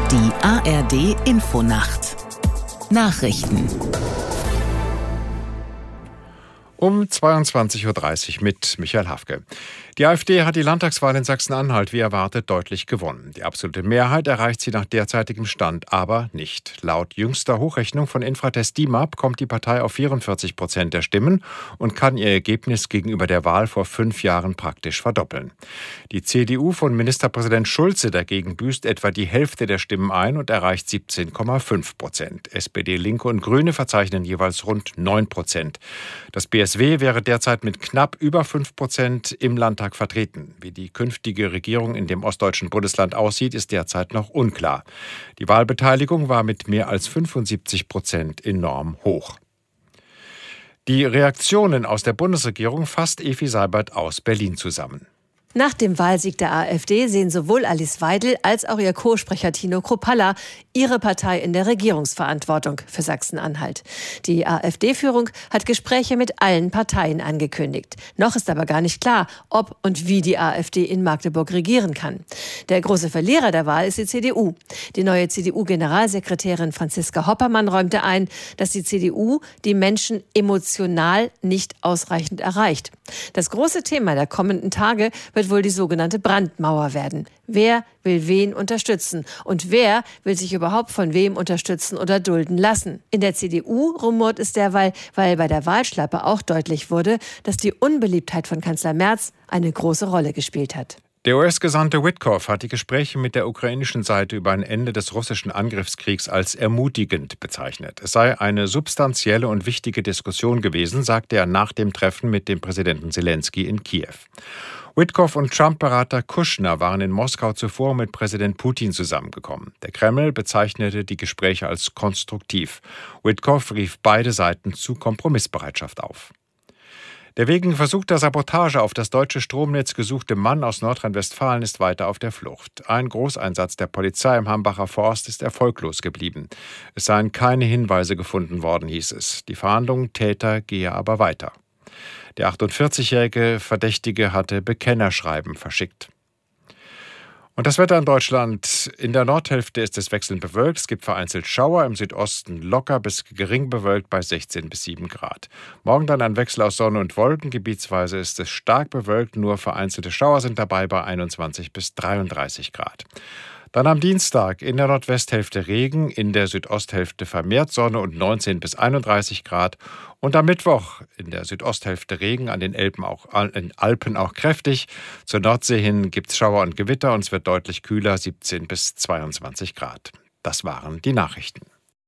Die ARD Infonacht. Nachrichten. Um 22.30 Uhr mit Michael Hafke. Die AfD hat die Landtagswahl in Sachsen-Anhalt wie erwartet deutlich gewonnen. Die absolute Mehrheit erreicht sie nach derzeitigem Stand aber nicht. Laut jüngster Hochrechnung von Infratest DIMAP kommt die Partei auf 44% der Stimmen und kann ihr Ergebnis gegenüber der Wahl vor 5 Jahren praktisch verdoppeln. Die CDU von Ministerpräsident Schulze dagegen büßt etwa die Hälfte der Stimmen ein und erreicht 17,5%. SPD, Linke und Grüne verzeichnen jeweils rund 9%. Das BSW wäre derzeit mit knapp über 5% im Landtag vertreten. Wie die künftige Regierung in dem ostdeutschen Bundesland aussieht, ist derzeit noch unklar. Die Wahlbeteiligung war mit mehr als 75% enorm hoch. Die Reaktionen aus der Bundesregierung fasst Evi Seibert aus Berlin zusammen. Nach dem Wahlsieg der AfD sehen sowohl Alice Weidel als auch ihr Co-Sprecher Tino Kruppalla ihre Partei in der Regierungsverantwortung für Sachsen-Anhalt. Die AfD-Führung hat Gespräche mit allen Parteien angekündigt. Noch ist aber gar nicht klar, ob und wie die AfD in Magdeburg regieren kann. Der große Verlierer der Wahl ist die CDU. Die neue CDU-Generalsekretärin Franziska Hoppermann räumte ein, dass die CDU die Menschen emotional nicht ausreichend erreicht. Das große Thema der kommenden Tage wird wohl die sogenannte Brandmauer werden. Wer will wen unterstützen? Und wer will sich überhaupt von wem unterstützen oder dulden lassen? In der CDU rumort es derweil, weil bei der Wahlschlappe auch deutlich wurde, dass die Unbeliebtheit von Kanzler Merz eine große Rolle gespielt hat. Der US-Gesandte Witkoff hat die Gespräche mit der ukrainischen Seite über ein Ende des russischen Angriffskriegs als ermutigend bezeichnet. Es sei eine substanzielle und wichtige Diskussion gewesen, sagte er nach dem Treffen mit dem Präsidenten Zelensky in Kiew. Witkoff und Trump-Berater Kushner waren in Moskau zuvor mit Präsident Putin zusammengekommen. Der Kreml bezeichnete die Gespräche als konstruktiv. Witkoff rief beide Seiten zu Kompromissbereitschaft auf. Der wegen versuchter Sabotage auf das deutsche Stromnetz gesuchte Mann aus Nordrhein-Westfalen ist weiter auf der Flucht. Ein Großeinsatz der Polizei im Hambacher Forst ist erfolglos geblieben. Es seien keine Hinweise gefunden worden, hieß es. Die Fahndung Täter gehe aber weiter. Der 48-jährige Verdächtige hatte Bekennerschreiben verschickt. Und das Wetter in Deutschland. In der Nordhälfte ist es wechselnd bewölkt. Es gibt vereinzelt Schauer, im Südosten locker bis gering bewölkt bei 16 bis 7 Grad. Morgen dann ein Wechsel aus Sonne und Wolken. Gebietsweise ist es stark bewölkt, nur vereinzelte Schauer sind dabei bei 21 bis 33 Grad. Dann am Dienstag in der Nordwesthälfte Regen, in der Südosthälfte vermehrt Sonne und 19 bis 31 Grad. Und am Mittwoch in der Südosthälfte Regen, an den Alpen auch kräftig. Zur Nordsee hin gibt es Schauer und Gewitter und es wird deutlich kühler, 17 bis 22 Grad. Das waren die Nachrichten.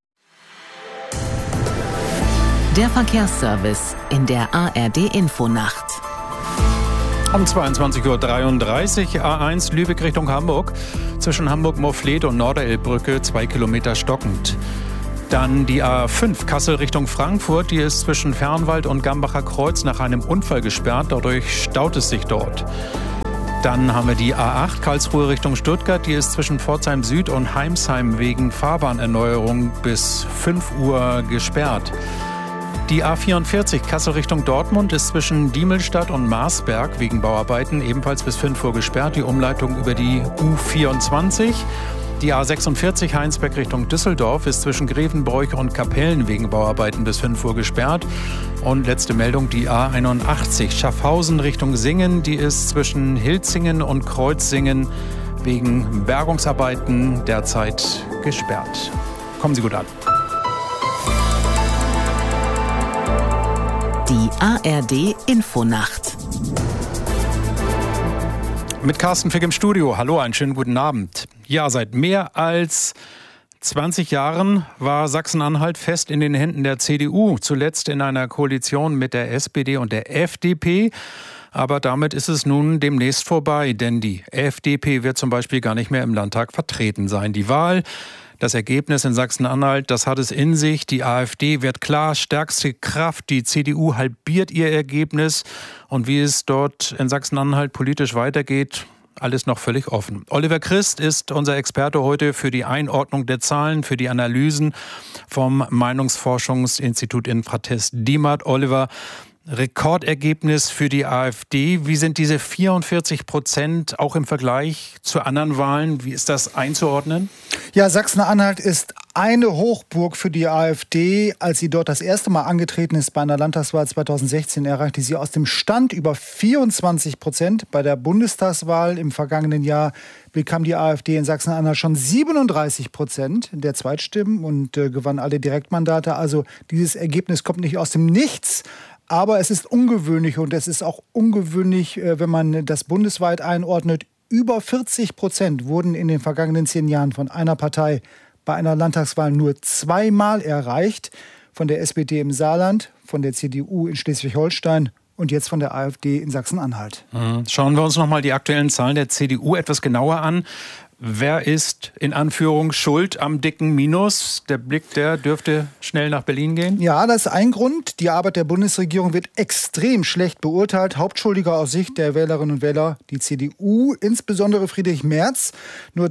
Der Verkehrsservice in der ARD Infonacht. Um 22.33 Uhr A1 Lübeck Richtung Hamburg. Zwischen Hamburg-Morfleet und Norderelbbrücke 2 Kilometer stockend. Dann die A5 Kassel Richtung Frankfurt. Die ist zwischen Fernwald und Gambacher Kreuz nach einem Unfall gesperrt. Dadurch staut es sich dort. Dann haben wir die A8 Karlsruhe Richtung Stuttgart. Die ist zwischen Pforzheim Süd und Heimsheim wegen Fahrbahnerneuerung bis 5 Uhr gesperrt. Die A44 Kassel Richtung Dortmund ist zwischen Diemelstadt und Marsberg wegen Bauarbeiten ebenfalls bis 5 Uhr gesperrt. Die Umleitung über die U24. Die A46 Heinsberg Richtung Düsseldorf ist zwischen Grevenbroich und Kapellen wegen Bauarbeiten bis 5 Uhr gesperrt. Und letzte Meldung, die A81 Schaffhausen Richtung Singen. Die ist zwischen Hilzingen und Kreuzsingen wegen Bergungsarbeiten derzeit gesperrt. Kommen Sie gut an. Die ARD Infonacht. Mit Carsten Fick im Studio. Hallo, einen schönen guten Abend. Ja, seit mehr als 20 Jahren war Sachsen-Anhalt fest in den Händen der CDU. Zuletzt in einer Koalition mit der SPD und der FDP. Aber damit ist es nun demnächst vorbei, denn die FDP wird zum Beispiel gar nicht mehr im Landtag vertreten sein. Die Wahl, das Ergebnis in Sachsen-Anhalt, das hat es in sich. Die AfD wird klar stärkste Kraft. Die CDU halbiert ihr Ergebnis. Und wie es dort in Sachsen-Anhalt politisch weitergeht, alles noch völlig offen. Oliver Christ ist unser Experte heute für die Einordnung der Zahlen, für die Analysen vom Meinungsforschungsinstitut Infratest DIMAP. Oliver, Rekordergebnis für die AfD. Wie sind diese 44% auch im Vergleich zu anderen Wahlen? Wie ist das einzuordnen? Ja, Sachsen-Anhalt ist eine Hochburg für die AfD. Als sie dort das erste Mal angetreten ist bei einer Landtagswahl 2016, erreichte sie aus dem Stand über 24%. Bei der Bundestagswahl im vergangenen Jahr bekam die AfD in Sachsen-Anhalt schon 37% der Zweitstimmen und gewann alle Direktmandate. Also dieses Ergebnis kommt nicht aus dem Nichts. Aber es ist ungewöhnlich und es ist auch ungewöhnlich, wenn man das bundesweit einordnet. Über 40% wurden in den vergangenen 10 Jahren von einer Partei bei einer Landtagswahl nur 2-mal erreicht. Von der SPD im Saarland, von der CDU in Schleswig-Holstein und jetzt von der AfD in Sachsen-Anhalt. Schauen wir uns noch mal die aktuellen Zahlen der CDU etwas genauer an. Wer ist in Anführung schuld am dicken Minus? Der Blick, der dürfte schnell nach Berlin gehen. Ja, das ist ein Grund. Die Arbeit der Bundesregierung wird extrem schlecht beurteilt. Hauptschuldiger aus Sicht der Wählerinnen und Wähler die CDU, insbesondere Friedrich Merz. Nur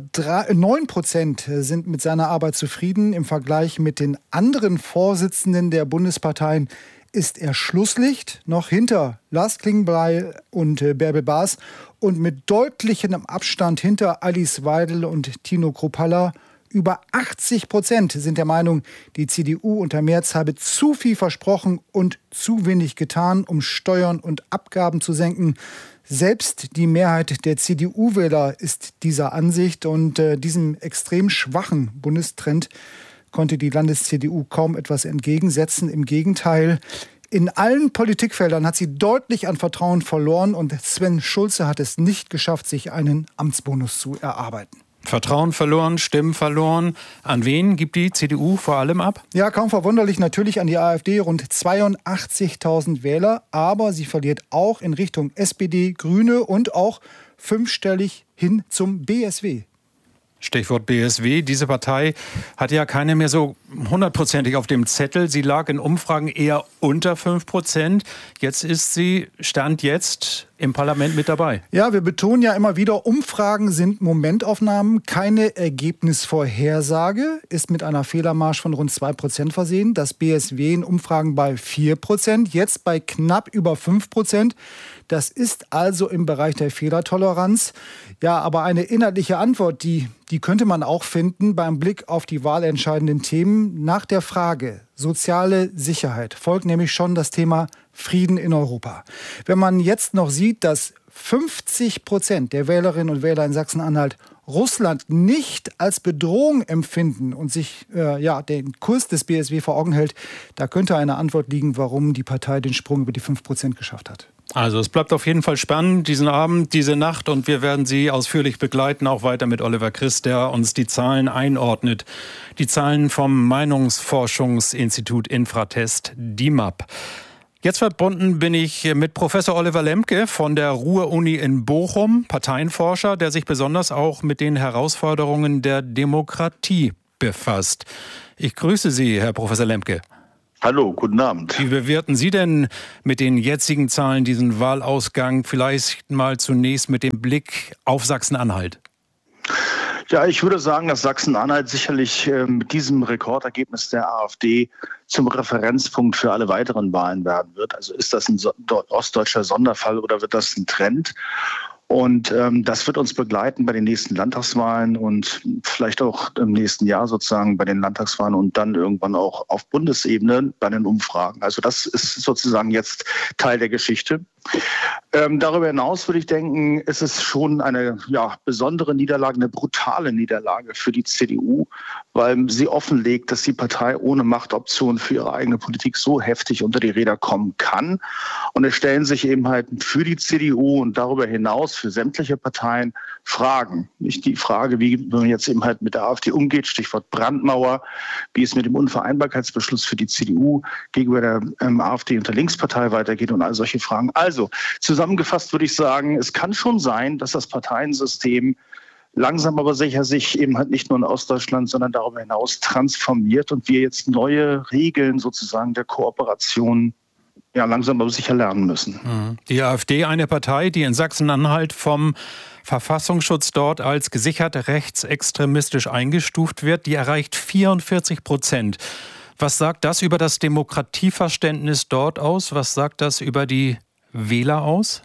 9% sind mit seiner Arbeit zufrieden. Im Vergleich mit den anderen Vorsitzenden der Bundesparteien ist er Schlusslicht, noch hinter Lars Klingbeil und Bärbel Baas und mit deutlichem Abstand hinter Alice Weidel und Tino Kruppalla. Über 80% sind der Meinung, die CDU unter Merz habe zu viel versprochen und zu wenig getan, um Steuern und Abgaben zu senken. Selbst die Mehrheit der CDU-Wähler ist dieser Ansicht und diesem extrem schwachen Bundestrend konnte die Landes-CDU kaum etwas entgegensetzen. Im Gegenteil, in allen Politikfeldern hat sie deutlich an Vertrauen verloren und Sven Schulze hat es nicht geschafft, sich einen Amtsbonus zu erarbeiten. Vertrauen verloren, Stimmen verloren. An wen gibt die CDU vor allem ab? Ja, kaum verwunderlich natürlich an die AfD, rund 82.000 Wähler. Aber sie verliert auch in Richtung SPD, Grüne und auch 5-stellig hin zum BSW. Stichwort BSW. Diese Partei hatte ja keine mehr so 100%ig auf dem Zettel. Sie lag in Umfragen eher unter 5%. Jetzt ist sie, Stand jetzt, im Parlament mit dabei. Ja, wir betonen ja immer wieder, Umfragen sind Momentaufnahmen, keine Ergebnisvorhersage, ist mit einer Fehlermarge von rund 2% versehen. Das BSW in Umfragen bei 4%, jetzt bei knapp über 5%. Das ist also im Bereich der Fehlertoleranz. Ja, aber eine inhaltliche Antwort, die könnte man auch finden beim Blick auf die wahlentscheidenden Themen. Nach der Frage soziale Sicherheit folgt nämlich schon das Thema Frieden in Europa. Wenn man jetzt noch sieht, dass 50% der Wählerinnen und Wähler in Sachsen-Anhalt Russland nicht als Bedrohung empfinden und sich den Kurs des BSW vor Augen hält, da könnte eine Antwort liegen, warum die Partei den Sprung über die 5% geschafft hat. Also es bleibt auf jeden Fall spannend, diesen Abend, diese Nacht, und wir werden Sie ausführlich begleiten, auch weiter mit Oliver Christ, der uns die Zahlen einordnet. Die Zahlen vom Meinungsforschungsinstitut Infratest, DIMAP. Jetzt verbunden bin ich mit Professor Oliver Lemke von der Ruhr-Uni in Bochum, Parteienforscher, der sich besonders auch mit den Herausforderungen der Demokratie befasst. Ich grüße Sie, Herr Professor Lemke. Hallo, guten Abend. Wie bewerten Sie denn mit den jetzigen Zahlen diesen Wahlausgang? Vielleicht mal zunächst mit dem Blick auf Sachsen-Anhalt. Ja, ich würde sagen, dass Sachsen-Anhalt sicherlich mit diesem Rekordergebnis der AfD zum Referenzpunkt für alle weiteren Wahlen werden wird. Also ist das ein ostdeutscher Sonderfall oder wird das ein Trend? Und das wird uns begleiten bei den nächsten Landtagswahlen und vielleicht auch im nächsten Jahr sozusagen bei den Landtagswahlen und dann irgendwann auch auf Bundesebene bei den Umfragen. Also das ist sozusagen jetzt Teil der Geschichte. Darüber hinaus würde ich denken, ist es schon eine besondere Niederlage, eine brutale Niederlage für die CDU, weil sie offenlegt, dass die Partei ohne Machtoption für ihre eigene Politik so heftig unter die Räder kommen kann. Und es stellen sich eben halt für die CDU und darüber hinaus für sämtliche Parteien Fragen. Nicht die Frage, wie man jetzt eben halt mit der AfD umgeht, Stichwort Brandmauer, wie es mit dem Unvereinbarkeitsbeschluss für die CDU gegenüber der AfD und der Linkspartei weitergeht und all solche Fragen. Also zusammengefasst würde ich sagen, es kann schon sein, dass das Parteiensystem langsam aber sicher sich eben halt nicht nur in Ostdeutschland, sondern darüber hinaus transformiert und wir jetzt neue Regeln sozusagen der Kooperation langsam aber sicher lernen müssen. Die AfD, eine Partei, die in Sachsen-Anhalt vom Verfassungsschutz dort als gesichert rechtsextremistisch eingestuft wird, die erreicht 44%. Was sagt das über das Demokratieverständnis dort aus? Was sagt das über die Wähler aus?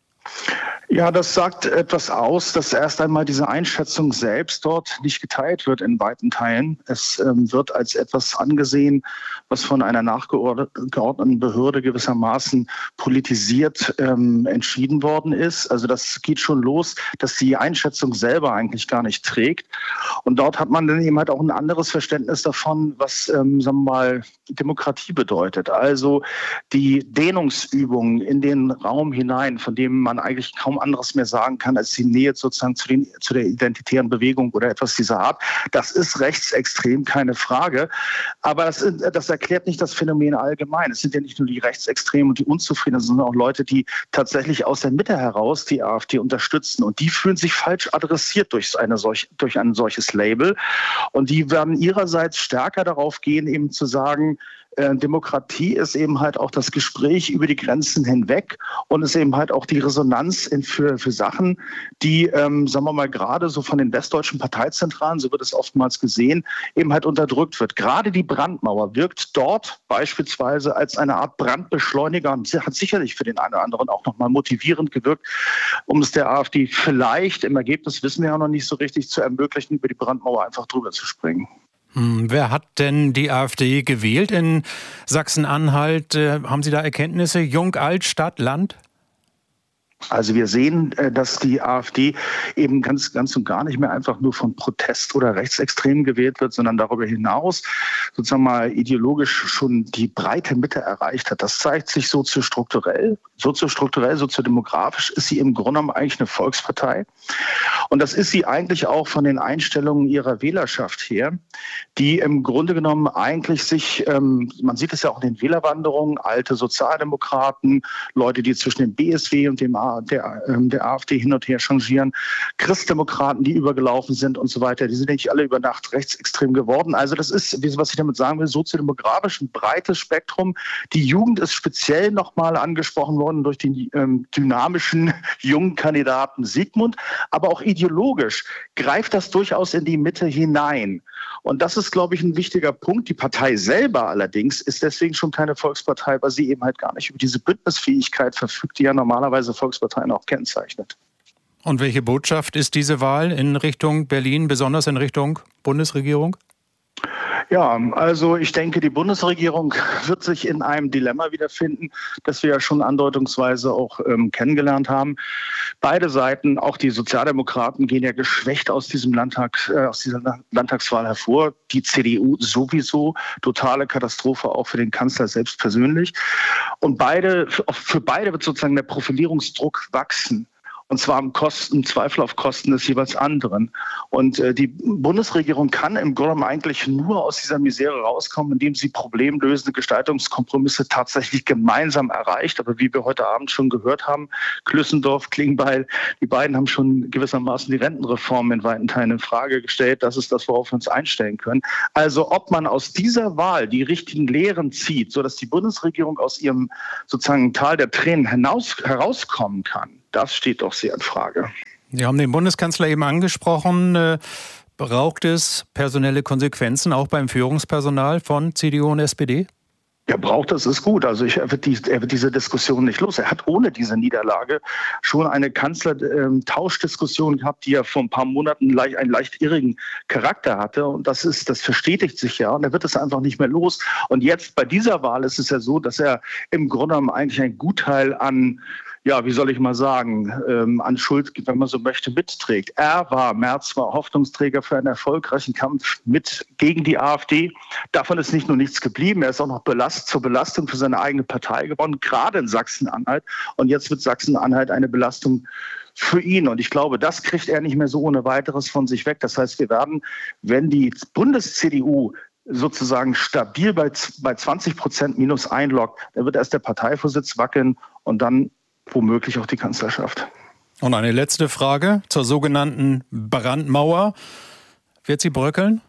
Ja, das sagt etwas aus, dass erst einmal diese Einschätzung selbst dort nicht geteilt wird in weiten Teilen. Es wird als etwas angesehen, was von einer nachgeordneten Behörde gewissermaßen politisiert entschieden worden ist. Also das geht schon los, dass die Einschätzung selber eigentlich gar nicht trägt. Und dort hat man dann eben halt auch ein anderes Verständnis davon, was, sagen wir mal, Demokratie bedeutet. Also die Dehnungsübungen in den Raum hinein, von dem man eigentlich kaum anderes mehr sagen kann, als die Nähe sozusagen zu der identitären Bewegung oder etwas dieser Art. Das ist rechtsextrem, keine Frage. Aber das erklärt nicht das Phänomen allgemein. Es sind ja nicht nur die Rechtsextremen und die Unzufriedenen, sondern auch Leute, die tatsächlich aus der Mitte heraus die AfD unterstützen. Und die fühlen sich falsch adressiert durch ein solches Label. Und die werden ihrerseits stärker darauf gehen, eben zu sagen, Demokratie ist eben halt auch das Gespräch über die Grenzen hinweg und ist eben halt auch die Resonanz für Sachen, die, sagen wir mal, gerade so von den westdeutschen Parteizentralen, so wird es oftmals gesehen, eben halt unterdrückt wird. Gerade die Brandmauer wirkt dort beispielsweise als eine Art Brandbeschleuniger und hat sicherlich für den einen oder anderen auch nochmal motivierend gewirkt, um es der AfD vielleicht, im Ergebnis wissen wir ja noch nicht so richtig, zu ermöglichen, über die Brandmauer einfach drüber zu springen. Wer hat denn die AfD gewählt in Sachsen-Anhalt? Haben Sie da Erkenntnisse? Jung, alt, Stadt, Land? Also wir sehen, dass die AfD eben ganz und gar nicht mehr einfach nur von Protest oder Rechtsextremen gewählt wird, sondern darüber hinaus sozusagen mal ideologisch schon die breite Mitte erreicht hat. Das zeigt sich soziostrukturell, soziodemografisch ist sie im Grunde genommen eigentlich eine Volkspartei. Und das ist sie eigentlich auch von den Einstellungen ihrer Wählerschaft her, die im Grunde genommen eigentlich sich, man sieht es ja auch in den Wählerwanderungen, alte Sozialdemokraten, Leute, die zwischen dem BSW und der AfD hin und her changieren, Christdemokraten, die übergelaufen sind und so weiter, die sind nicht alle über Nacht rechtsextrem geworden. Also das ist, was ich damit sagen will, soziodemografisch ein breites Spektrum. Die Jugend ist speziell nochmal angesprochen worden durch den dynamischen jungen Kandidaten Sigmund, aber auch ideologisch greift das durchaus in die Mitte hinein. Und das ist, glaube ich, ein wichtiger Punkt. Die Partei selber allerdings ist deswegen schon keine Volkspartei, weil sie eben halt gar nicht über diese Bündnisfähigkeit verfügt, die ja normalerweise Volksparteien auch kennzeichnet. Und welche Botschaft ist diese Wahl in Richtung Berlin, besonders in Richtung Bundesregierung? Ja, also ich denke, die Bundesregierung wird sich in einem Dilemma wiederfinden, das wir ja schon andeutungsweise auch kennengelernt haben. Beide Seiten, auch die Sozialdemokraten, gehen ja geschwächt aus dieser Landtagswahl hervor. Die CDU sowieso, totale Katastrophe auch für den Kanzler selbst persönlich. Und für beide wird sozusagen der Profilierungsdruck wachsen. Und zwar im Zweifel auf Kosten des jeweils anderen. Und die Bundesregierung kann im Grunde eigentlich nur aus dieser Misere rauskommen, indem sie problemlösende Gestaltungskompromisse tatsächlich gemeinsam erreicht. Aber wie wir heute Abend schon gehört haben, Klüssendorf, Klingbeil, die beiden haben schon gewissermaßen die Rentenreform in weiten Teilen in Frage gestellt. Das ist das, worauf wir uns einstellen können. Also ob man aus dieser Wahl die richtigen Lehren zieht, sodass die Bundesregierung aus ihrem sozusagen Tal der Tränen herauskommen kann, das steht doch sehr in Frage. Sie haben den Bundeskanzler eben angesprochen. Braucht es personelle Konsequenzen auch beim Führungspersonal von CDU und SPD? Ja, braucht es, ist gut. Also er wird diese Diskussion nicht los. Er hat ohne diese Niederlage schon eine Kanzlertauschdiskussion gehabt, die ja vor ein paar Monaten einen leicht irrigen Charakter hatte. Und das verstetigt sich ja. Und er wird es einfach nicht mehr los. Und jetzt bei dieser Wahl ist es ja so, dass er im Grunde genommen eigentlich einen Gutteil an, ja, wie soll ich mal sagen, an Schuld, wenn man so möchte, mitträgt. Merz war Hoffnungsträger für einen erfolgreichen Kampf gegen die AfD. Davon ist nicht nur nichts geblieben, er ist auch noch zur Belastung für seine eigene Partei geworden, gerade in Sachsen-Anhalt. Und jetzt wird Sachsen-Anhalt eine Belastung für ihn. Und ich glaube, das kriegt er nicht mehr so ohne weiteres von sich weg. Das heißt, wir werden, wenn die Bundes-CDU sozusagen stabil bei 20% minus einloggt, dann wird erst der Parteivorsitz wackeln und dann womöglich auch die Kanzlerschaft. Und eine letzte Frage zur sogenannten Brandmauer. Wird sie bröckeln?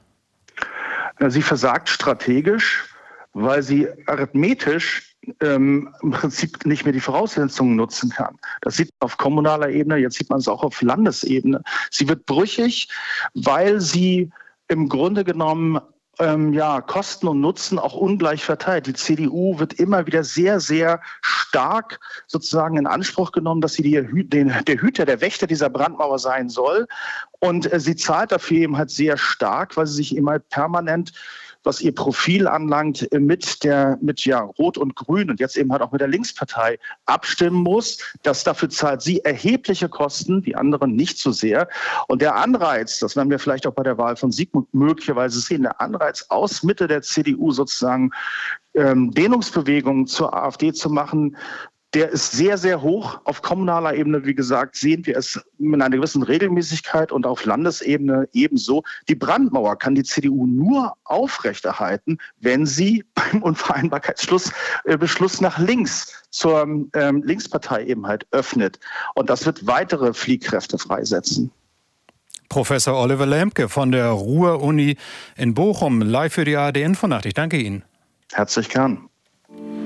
Sie versagt strategisch, weil sie arithmetisch im Prinzip nicht mehr die Voraussetzungen nutzen kann. Das sieht man auf kommunaler Ebene, jetzt sieht man es auch auf Landesebene. Sie wird brüchig, weil sie im Grunde genommen Kosten und Nutzen auch ungleich verteilt. Die CDU wird immer wieder sehr, sehr stark sozusagen in Anspruch genommen, dass sie der Hüter, der Wächter dieser Brandmauer sein soll. Und sie zahlt dafür eben halt sehr stark, weil sie sich immer permanent, was ihr Profil anlangt, mit Rot und Grün und jetzt eben halt auch mit der Linkspartei abstimmen muss. Dafür zahlt sie erhebliche Kosten, die anderen nicht so sehr. Und der Anreiz, das werden wir vielleicht auch bei der Wahl von Sigmund möglicherweise sehen, der Anreiz aus Mitte der CDU sozusagen Dehnungsbewegungen zur AfD zu machen, der ist sehr, sehr hoch. Auf kommunaler Ebene, wie gesagt, sehen wir es mit einer gewissen Regelmäßigkeit und auf Landesebene ebenso. Die Brandmauer kann die CDU nur aufrechterhalten, wenn sie beim Unvereinbarkeitsbeschluss nach links zur Linkspartei eben halt öffnet. Und das wird weitere Fliehkräfte freisetzen. Professor Oliver Lemke von der Ruhr-Uni in Bochum, live für die ARD Infonacht. Ich danke Ihnen. Herzlich gern.